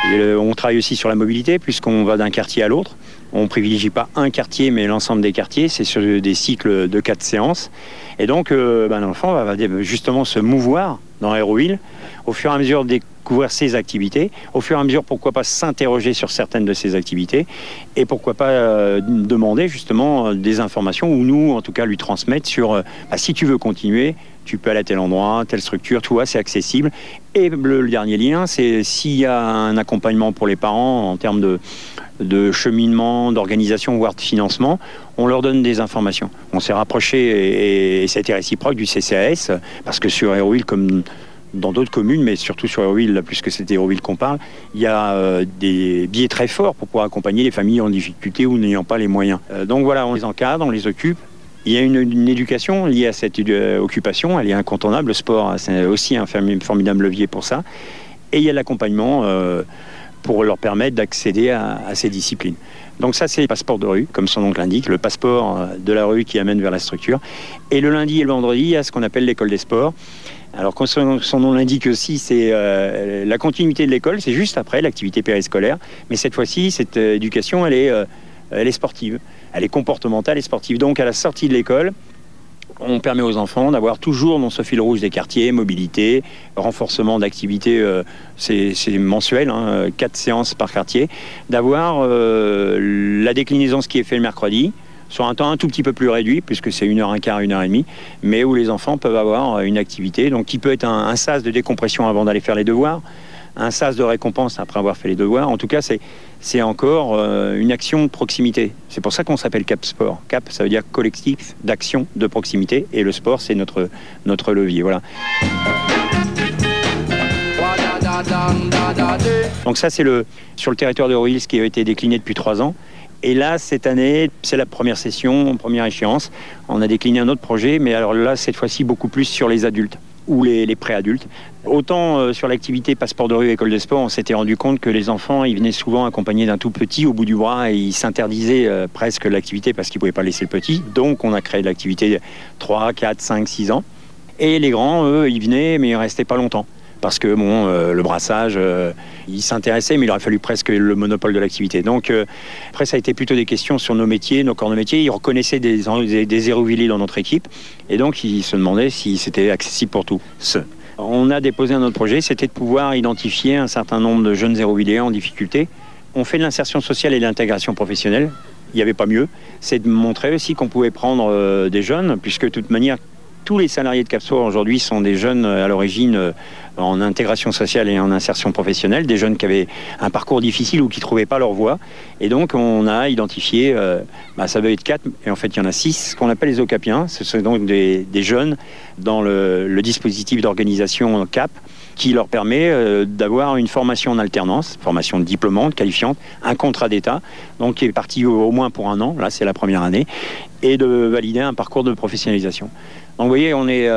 On travaille aussi sur la mobilité, puisqu'on va d'un quartier à l'autre. On ne privilégie pas un quartier, mais l'ensemble des quartiers. C'est sur des cycles de 4 séances. Et donc, l'enfant va justement se mouvoir dans Hérouville au fur et à mesure de découvrir ses activités, au fur et à mesure, pourquoi pas s'interroger sur certaines de ses activités, et pourquoi pas demander justement des informations, ou nous, en tout cas, lui transmettre sur si tu veux continuer, tu peux aller à tel endroit, telle structure, tout c'est accessible. Et le dernier lien, c'est s'il y a un accompagnement pour les parents en termes de cheminement, d'organisation, voire de financement, on leur donne des informations. On s'est rapproché, et ça a été réciproque, du CCAS, parce que sur Hérouville, comme dans d'autres communes, mais surtout sur Hérouville, puisque c'est Hérouville qu'on parle, il y a des biais très forts pour pouvoir accompagner les familles en difficulté ou n'ayant pas les moyens. Donc voilà, on les encadre, on les occupe. Il y a une éducation liée à cette occupation, elle est incontournable. Le sport, c'est aussi un formidable levier pour ça. Et il y a l'accompagnement pour leur permettre d'accéder à ces disciplines. Donc ça, c'est le passeport de rue, comme son nom l'indique, le passeport de la rue qui amène vers la structure. Et le lundi et le vendredi, il y a ce qu'on appelle l'école des sports. Alors, comme son nom l'indique aussi, c'est la continuité de l'école, c'est juste après l'activité périscolaire. Mais cette fois-ci, cette éducation, elle est sportive, elle est comportementale et sportive. Donc, à la sortie de l'école, on permet aux enfants d'avoir toujours dans ce fil rouge des quartiers, mobilité, renforcement d'activités, c'est mensuel, 4 séances par quartier, d'avoir la déclinaison, ce qui est fait le mercredi, sur un temps un tout petit peu plus réduit, puisque c'est 1h15, 1h30, mais où les enfants peuvent avoir une activité, donc qui peut être un sas de décompression avant d'aller faire les devoirs, un sas de récompense après avoir fait les devoirs. En tout cas, c'est encore une action de proximité. C'est pour ça qu'on s'appelle Cap Sport. Cap, ça veut dire collectif d'action de proximité, et le sport, c'est notre levier. Voilà. Donc ça, c'est sur le territoire de Hérouville, ce qui a été décliné depuis 3 ans. Et là, cette année, c'est la première session, première échéance. On a décliné un autre projet, mais alors là, cette fois-ci, beaucoup plus sur les adultes ou les pré-adultes. Autant sur l'activité passeport de rue, école de sport, on s'était rendu compte que les enfants, ils venaient souvent accompagnés d'un tout petit au bout du bras, et ils s'interdisaient presque l'activité parce qu'ils ne pouvaient pas laisser le petit. Donc, on a créé de l'activité 3, 4, 5, 6 ans. Et les grands, eux, ils venaient, mais ils ne restaient pas longtemps. Parce que le brassage, ils s'intéressaient, mais il aurait fallu presque le monopole de l'activité. Donc après, ça a été plutôt des questions sur nos métiers, nos corps de métier. Ils reconnaissaient des Hérouvilliers dans notre équipe, et donc ils se demandaient si c'était accessible pour tous. On a déposé un autre projet, c'était de pouvoir identifier un certain nombre de jeunes Hérouvilliers en difficulté. On fait de l'insertion sociale et de l'intégration professionnelle. Il n'y avait pas mieux. C'est de montrer aussi qu'on pouvait prendre des jeunes, puisque de toute manière, tous les salariés de Cap Sport aujourd'hui sont des jeunes à l'origine en intégration sociale et en insertion professionnelle, des jeunes qui avaient un parcours difficile ou qui ne trouvaient pas leur voie. Et donc on a identifié, ça veut être 4, et en fait il y en a 6, ce qu'on appelle les OCAPiens. Ce sont donc des jeunes dans le dispositif d'organisation CAP, qui leur permet d'avoir une formation en alternance, formation diplômante, qualifiante, un contrat d'État, donc qui est parti au moins pour 1 an, là c'est la première année, et de valider un parcours de professionnalisation. Donc vous voyez, on est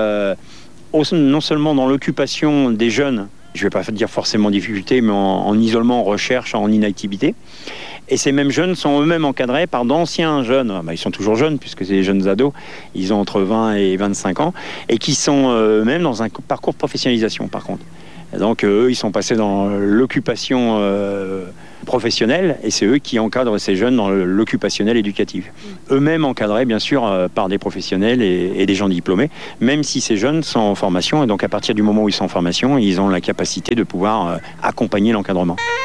non seulement dans l'occupation des jeunes, je ne vais pas dire forcément difficulté, mais en isolement, en recherche, en inactivité. Et ces mêmes jeunes sont eux-mêmes encadrés par d'anciens jeunes. Ils sont toujours jeunes, puisque c'est des jeunes ados. Ils ont entre 20 et 25 ans, et qui sont eux-mêmes dans un parcours de professionnalisation, par contre. Et donc, eux, ils sont passés dans l'occupation professionnelle, et c'est eux qui encadrent ces jeunes dans l'occupationnel éducatif. Eux-mêmes encadrés, bien sûr, par des professionnels et des gens diplômés, même si ces jeunes sont en formation. Et donc, à partir du moment où ils sont en formation, ils ont la capacité de pouvoir accompagner l'encadrement.